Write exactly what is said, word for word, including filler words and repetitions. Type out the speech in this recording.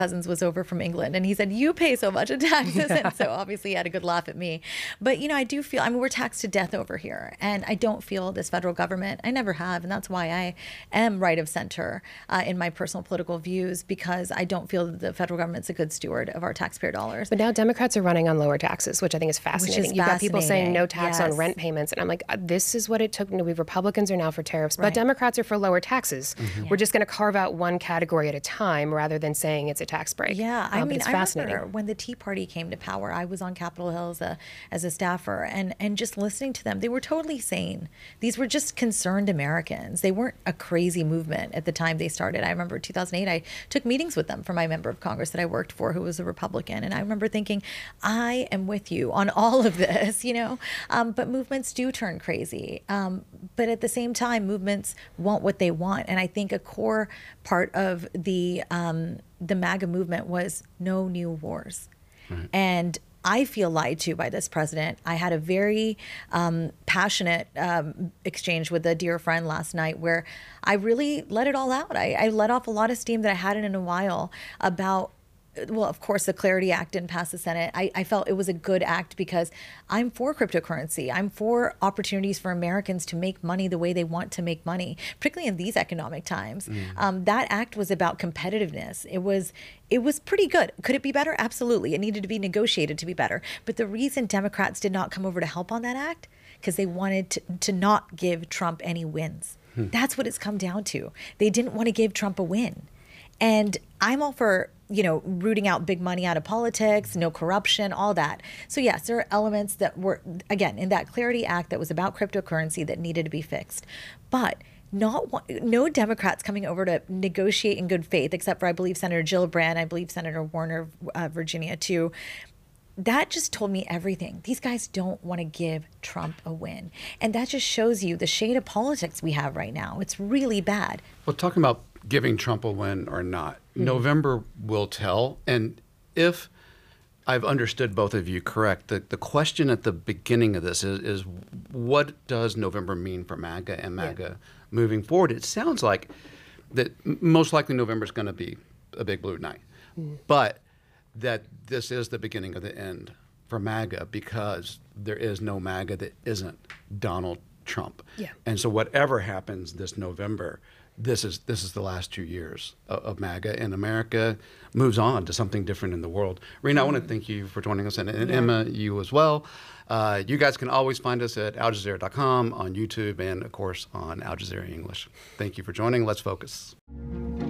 Cousins was over from England, and he said, you pay so much in taxes. Yeah. And so obviously he had a good laugh at me. But, you know, I do feel, I mean, we're taxed to death over here. And I don't feel this federal government, I never have. And that's why I am right of center uh, in my personal political views, because I don't feel that the federal government's a good steward of our taxpayer dollars. But now Democrats are running on lower taxes, which I think is fascinating. Which is You've got people saying no tax yes. on rent payments. And I'm like, this is what it took. We Republicans are now for tariffs, Right. but Democrats are for lower taxes. Mm-hmm. We're yeah. just going to carve out one category at a time rather than saying it's a tax break. Yeah, I um, mean, it's I fascinating. remember when the Tea Party came to power, I was on Capitol Hill as a, as a staffer, and, and just listening to them, they were totally sane. These were just concerned Americans. They weren't a crazy movement at the time they started. I remember two thousand eight, I took meetings with them for my member of Congress that I worked for, who was a Republican, and I remember thinking, I am with you on all of this, you know? Um, but movements do turn crazy. Um, but at the same time, movements want what they want, and I think a core part of the um, the MAGA movement was no new wars. Right. And I feel lied to by this president. I had a very um, passionate um, exchange with a dear friend last night where I really let it all out. I, I let off a lot of steam that I hadn't in a while about, well, of course, the Clarity Act didn't pass the Senate. I, I felt it was a good act because I'm for cryptocurrency. I'm for opportunities for Americans to make money the way they want to make money, particularly in these economic times. Mm. Um, that act was about competitiveness. It was it was pretty good. Could it be better? Absolutely. It needed to be negotiated to be better. But the reason Democrats did not come over to help on that act, because they wanted to, to not give Trump any wins. Hmm. That's what it's come down to. They didn't want to give Trump a win. And I'm all for, you know, rooting out big money out of politics, no corruption, all that. So yes, there are elements that were, again, in that Clarity Act that was about cryptocurrency that needed to be fixed. But not one, no Democrats coming over to negotiate in good faith, except for, I believe, Senator Gillibrand, I believe Senator Warner, uh, Virginia, too. That just told me everything. These guys don't want to give Trump a win. And that just shows you the shade of politics we have right now. It's really bad. Well, talking about giving Trump a win or not, mm-hmm. November will tell. And if I've understood both of you correct, the, the question at the beginning of this is, is what does November mean for MAGA and MAGA yeah. moving forward? It sounds like that most likely November is going to be a big blue night. Mm-hmm. But that this is the beginning of the end for MAGA, because there is no MAGA that isn't Donald Trump. Yeah. And so whatever happens this November, this is this is the last two years of, of MAGA, and America moves on to something different in the world. Rena, mm-hmm. I want to thank you for joining us, and, and yeah. Emma, you as well. Uh, you guys can always find us at Al Jazeera dot com, on YouTube, and of course on Al Jazeera English. Thank you for joining. Let's focus.